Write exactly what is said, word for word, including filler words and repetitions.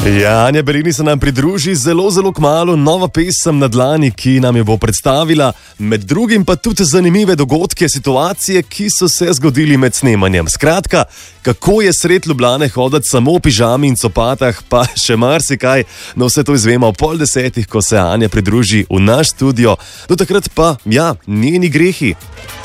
Ja, Anja Belini se nam pridruži zelo, zelo kmalu, nova pesem na dlani, ki nam jo bo predstavila, med drugim pa tudi zanimive dogodke, situacije, ki so se zgodili med snemanjem. Skratka, kako je sred Ljubljane hoditi samo v pižami in copatah, pa še marsikaj, no vse to izvemo ob pol desetih, ko se Anja pridruži v naš studio. Do takrat pa, ja, njeni grehi.